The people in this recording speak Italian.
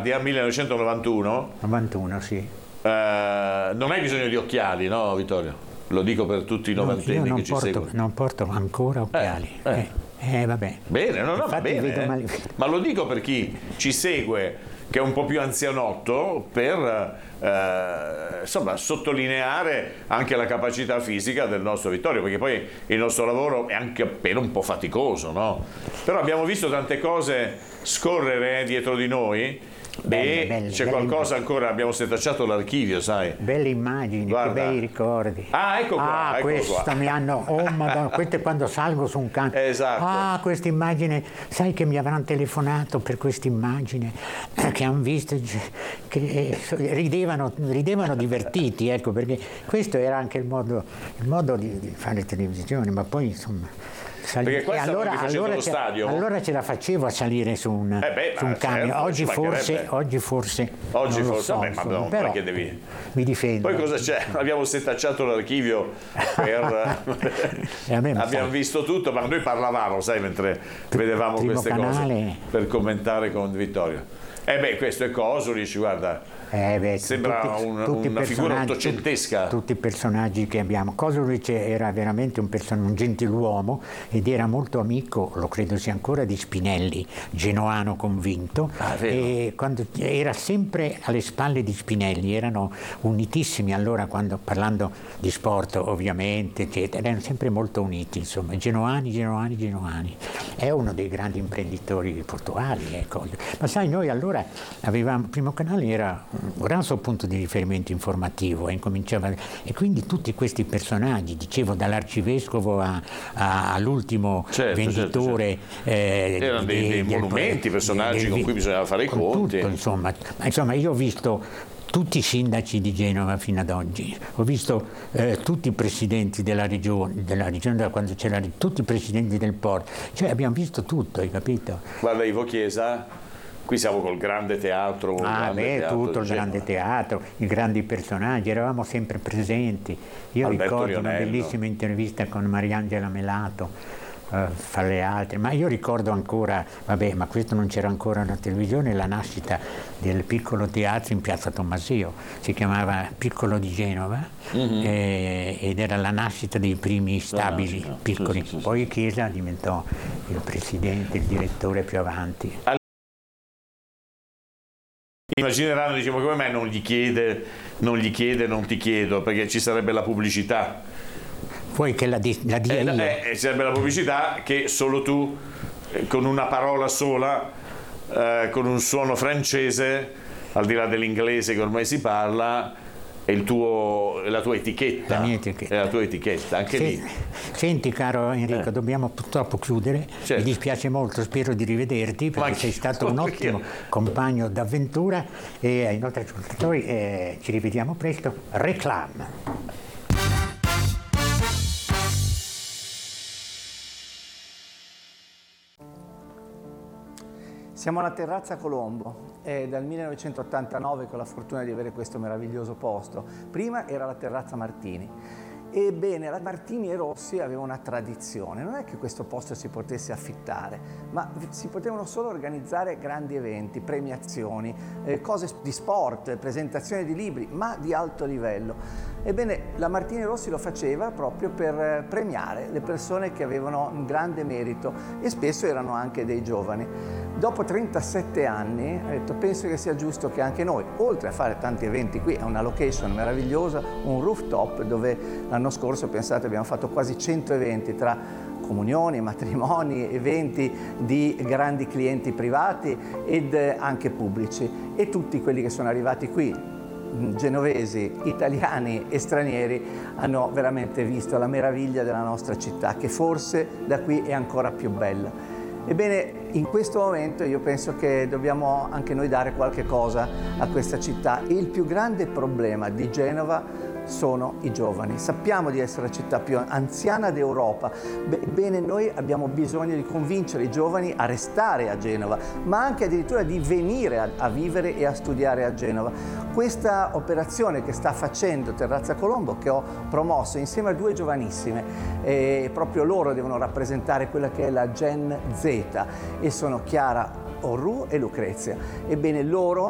Guardia, 1991. 91, sì. Non hai bisogno di occhiali, no, Vittorio? Lo dico per tutti i novantenni che ci seguono. Non porto ancora occhiali. Vabbè. Bene, no, va bene. Vedo Ma lo dico per chi ci segue, che è un po' più anzianotto, per insomma, sottolineare anche la capacità fisica del nostro Vittorio, perché poi il nostro lavoro è anche appena un po' faticoso, no? Però abbiamo visto tante cose scorrere dietro di noi. Belle, c'è qualcosa ancora, abbiamo setacciato l'archivio, sai. Belle immagini, guarda. Che bei ricordi. Ecco qua, ecco questa qua. mi hanno, Madonna, questo è quando salgo su un camion. Esatto. Questa immagine, sai che mi avranno telefonato per questa immagine, che hanno visto, che ridevano divertiti, ecco, perché questo era anche il modo di fare televisione, ma poi insomma... Perché qua facendo lo stadio. Allora ce la facevo a salire su un camion. Certo, oggi forse non lo so, vabbè, ma però perché devi... mi difendo. Poi cosa c'è? Abbiamo setacciato l'archivio abbiamo visto tutto, ma noi parlavamo, sai, mentre vedevamo queste cose per commentare con Vittorio. Questo è Cosulich, guarda. Sembra una figura ottocentesca. Tutti i personaggi che abbiamo. Cosulich era veramente un gentiluomo ed era molto amico, lo credo sia ancora, di Spinelli, genoano convinto, e quando era sempre alle spalle di Spinelli, erano unitissimi allora, parlando di sport ovviamente, erano sempre molto uniti, insomma, genoani. È uno dei grandi imprenditori portuali, ecco. Ma sai, noi allora avevamo, Primo Canale era un gran punto di riferimento informativo e quindi tutti questi personaggi, dicevo, dall'arcivescovo all'ultimo venditore, erano dei monumenti, personaggi con cui bisognava fare i conti. Tutto, insomma, io ho visto tutti i sindaci di Genova fino ad oggi, ho visto tutti i presidenti della regione quando c'era, tutti i presidenti del porto, cioè abbiamo visto tutto, hai capito? Guarda, Ivo Chiesa. Qui siamo col grande teatro. Tutto il grande teatro, i grandi personaggi, eravamo sempre presenti. Io ricordo una bellissima intervista con Mariangela Melato, fra le altre, ma io ricordo ancora, ma questo non c'era ancora la televisione, la nascita del piccolo teatro in Piazza Tommaseo, si chiamava Piccolo di Genova, ed era la nascita dei primi stabili piccoli. Sì. Poi Chiesa diventò il presidente, il direttore più avanti. Immagineranno, diciamo, come mai non gli chiede, non ti chiedo, perché ci sarebbe la pubblicità. Vuoi che la dia io? Ci sarebbe la pubblicità che solo tu, con una parola sola, con un suono francese, al di là dell'inglese che ormai si parla, è la tua etichetta. La mia etichetta. È la tua etichetta, anche lì. Senti, caro Enrico, dobbiamo purtroppo chiudere. Certo. Mi dispiace molto, spero di rivederti, perché sei stato un ottimo compagno d'avventura, e ai nostri ascoltatori ci rivediamo presto. Reclame. Siamo alla Terrazza Colombo, è dal 1989 che ho la fortuna di avere questo meraviglioso posto. Prima era la Terrazza Martini. Ebbene, la Martini e Rossi aveva una tradizione, non è che questo posto si potesse affittare, ma si potevano solo organizzare grandi eventi, premiazioni, cose di sport, presentazioni di libri, ma di alto livello. Ebbene, la Martini e Rossi lo faceva proprio per premiare le persone che avevano un grande merito, e spesso erano anche dei giovani. Dopo 37 anni ho detto, penso che sia giusto che anche noi, oltre a fare tanti eventi qui, è una location meravigliosa, un rooftop dove l'anno scorso, pensate, abbiamo fatto quasi 100 eventi tra comunioni, matrimoni, eventi di grandi clienti privati ed anche pubblici, e tutti quelli che sono arrivati qui, genovesi, italiani e stranieri, hanno veramente visto la meraviglia della nostra città, che forse da qui è ancora più bella. Ebbene, in questo momento io penso che dobbiamo anche noi dare qualche cosa a questa città. Il più grande problema di Genova sono i giovani. Sappiamo di essere la città più anziana d'Europa. Bene, noi abbiamo bisogno di convincere i giovani a restare a Genova, ma anche addirittura di venire a vivere e a studiare a Genova. Questa operazione che sta facendo Terrazza Colombo, che ho promosso insieme a due giovanissime, proprio loro devono rappresentare quella che è la Gen Z, e sono Chiara Orru e Lucrezia. Ebbene, loro